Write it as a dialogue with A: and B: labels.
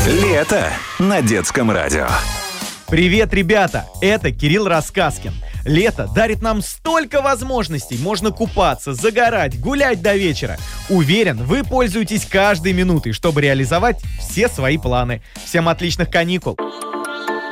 A: Лето на детском радио.
B: Привет, ребята! Это Кирилл Рассказкин. Лето дарит нам столько возможностей. Можно купаться, загорать, гулять до вечера. Уверен, вы пользуетесь каждой минутой, чтобы реализовать все свои планы. Всем отличных каникул!